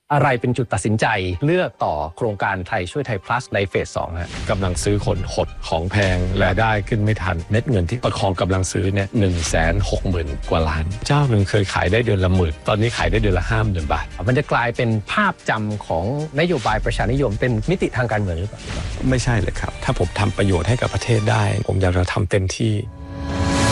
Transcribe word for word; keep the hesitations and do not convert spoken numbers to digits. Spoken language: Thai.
อะไรเป็นจุดตัดสินใจเลือกต่อโครงการไทยช่วยไทย plus ในเฟสสองฮะกำลังซื้อคนหดของแพงและได้ขึ้นไม่ทันเม็ดเงินที่ประคองกำลังซื้อเนี่ยหนึ่งแสนหกหมื่นกว่าล้านเจ้าหนึ่งเคยขายได้เดือนละหมื่นตอนนี้ขายได้เดือนละห้าหมื่นบาทมันจะกลายเป็นภาพจำของนโยบายประชานิยมเป็นมิติทางการเมืองหรือเปล่าไม่ใช่เลยครับถ้าผมทำประโยชน์ให้กับประเทศได้ผมอยากจะทำเต็มที่